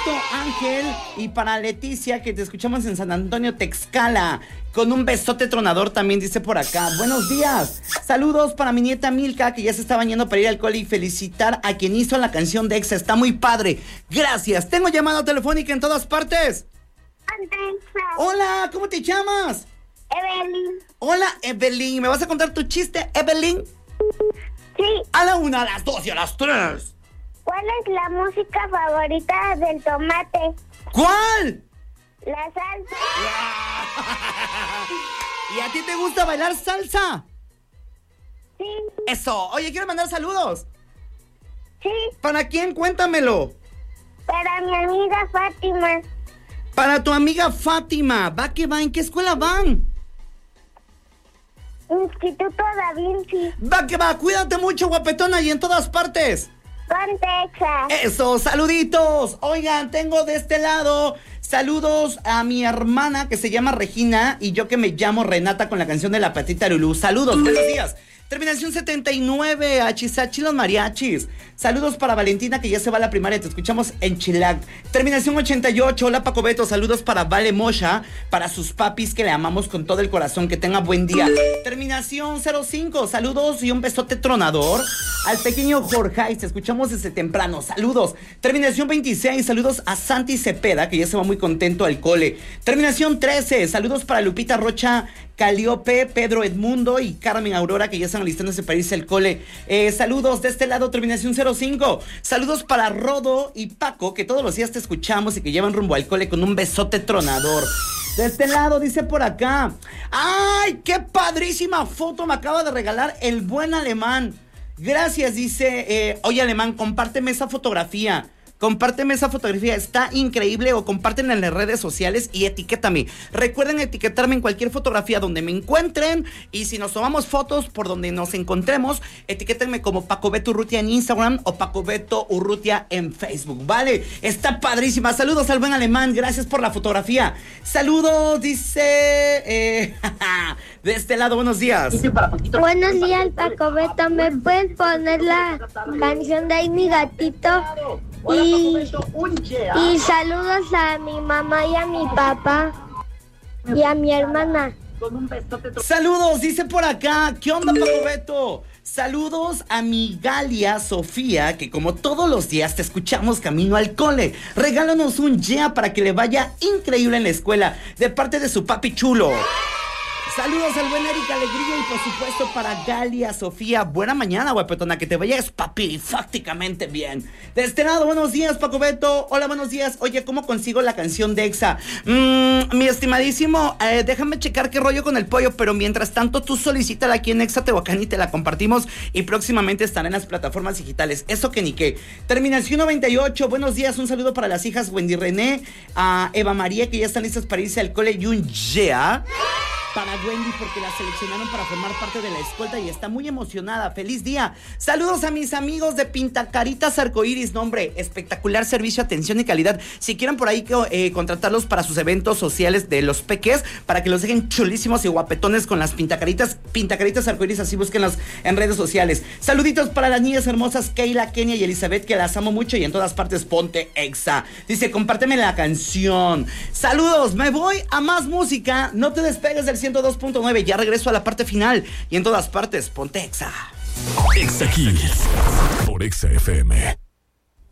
Beto Ángel y para Leticia, que te escuchamos en San Antonio, Texcala. Con un besote tronador también dice por acá. Buenos días. Saludos para mi nieta Milka, que ya se está bañando para ir al cole, y felicitar a quien hizo la canción de Exa. Está muy padre. Gracias. Tengo llamada telefónica en todas partes. Hola, ¿cómo te llamas? Evelyn. Hola, Evelyn. ¿Me vas a contar tu chiste, Evelyn? Sí. A la 1, a las 2 y a las 3. ¿Cuál es la música favorita del tomate? ¿Cuál? La salsa. ¿Y a ti te gusta bailar salsa? Sí. Eso. Oye, quiero mandar saludos. Sí. ¿Para quién? Cuéntamelo. Para mi amiga Fátima. Para tu amiga Fátima. ¿Va que va? ¿En qué escuela van? Instituto Da Vinci. Va que va. Cuídate mucho, guapetona, y en todas partes. Ponte Exa. Eso, saluditos. Oigan, tengo de este lado saludos a mi hermana que se llama Regina y yo que me llamo Renata con la canción de La Patita Lulú. Saludos, buenos días. Terminación 79, a Chisachi los mariachis. Saludos para Valentina, que ya se va a la primaria, te escuchamos en Chilac. Terminación 88, hola Paco Beto, saludos para Vale Mocha, para sus papis que le amamos con todo el corazón, que tenga buen día. Terminación 05, saludos y un besote tronador al pequeño Jorge, te escuchamos desde temprano, saludos. Terminación 26, saludos a Santi Cepeda, que ya se va muy contento al cole. Terminación 13, saludos para Lupita Rocha, Caliope, Pedro Edmundo y Carmen Aurora, que ya están alistándose para irse al cole. Saludos de este lado, terminación 05. Saludos para Rodo y Paco, que todos los días te escuchamos y que llevan rumbo al cole con un besote tronador. De este lado, dice por acá. ¡Ay, qué padrísima foto me acaba de regalar el buen Alemán! Gracias, dice, oye Alemán, compárteme esa fotografía. Compárteme esa fotografía, está increíble, o compártenla en las redes sociales y etiquétame. Recuerden etiquetarme en cualquier fotografía donde me encuentren, y si nos tomamos fotos por donde nos encontremos, etiquétenme como Paco Beto Urrutia en Instagram o Paco Beto Urrutia en Facebook, ¿vale? Está padrísima. Saludos al buen Alemán, gracias por la fotografía. Saludos, dice de este lado, buenos días. Buenos días, Paco Beto. ¿Me puedes poner la canción de Ay, mi gatito? Y saludos a mi mamá y a mi papá y a mi hermana. Saludos, dice por acá. ¿Qué onda, Paco Beto? Saludos a mi Galia Sofía, que como todos los días te escuchamos camino al cole. Regálanos un yeah para que le vaya increíble en la escuela, de parte de su papi chulo. Saludos al buen Eric Alegría y por supuesto para Galia Sofía. Buena mañana, guapetona, que te vayas papifácticamente bien. De este lado, buenos días, Paco Beto. Hola, buenos días. Oye, ¿cómo consigo la canción de Exa? Mi estimadísimo, déjame checar qué rollo con el pollo, pero mientras tanto tú solicítala aquí en Exa Tehuacán y te la compartimos, y próximamente estará en las plataformas digitales. Eso que ni qué. Terminación 98, buenos días. Un saludo para las hijas Wendy René, a Eva María, que ya están listas para irse al cole, y un yeah para Wendy, porque la seleccionaron para formar parte de la escolta y está muy emocionada. ¡Feliz día! Saludos a mis amigos de Pintacaritas Arcoiris. Nombre, espectacular servicio, atención y calidad. Si quieren por ahí contratarlos para sus eventos sociales de los peques, para que los dejen chulísimos y guapetones con las Pintacaritas Arcoiris, así búsquenlos en redes sociales. Saluditos para las niñas hermosas Keila, Kenia y Elizabeth, que las amo mucho, y en todas partes ponte Exa. Dice, compárteme la canción. Saludos, me voy a más música. No te despegues del 102.9, ya regreso a la parte final, y en todas partes ponte Exa. Exa Kids por Exa FM.